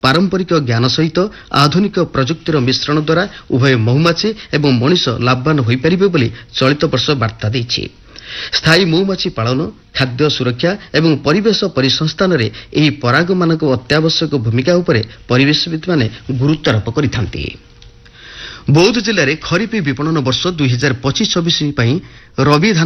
ପାରମ୍ପରିକ ଜ୍ଞାନ ସହିତ ଆଧୁନିକ ପ୍ରଯୁକ୍ତିର ମିଶ୍ରଣ ଦ୍ୱାରା ଉଭୟ ମହୁମାଛି ଏବଂ ମଣିଷ ଲାଭବାନ ହୋଇପାରିବେ ବୋଲି ଚଳିତ ବର୍ଷ ବାର୍ତ୍ତା ଦେଇଛି। ସ୍ଥାୟୀ ମହୁମାଛି ପାଳନ, ଖାଦ୍ୟ ସୁରକ୍ଷା ଏବଂ ପରିବେଶ ପରିସଂସ୍ଥାନରେ ଏହି ପରାଗମାନଙ୍କ ଅତ୍ୟାବଶ୍ୟକ ଭୂମିକା ଉପରେ ପରିବେଶବିତ୍ମାନେ ଗୁରୁତ୍ୱାରୋପ କରିଥାନ୍ତି। ବୌଦ୍ଧ ଜିଲ୍ଲାରେ ଖରିଫ ବିପଣନ ବର୍ଷ 2025-26 ପାଇଁ ରବି ଧାନ